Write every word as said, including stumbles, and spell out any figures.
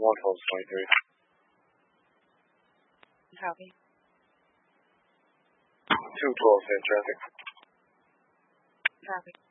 one twelve twenty-three. Copy. two twelve, same traffic. Copy.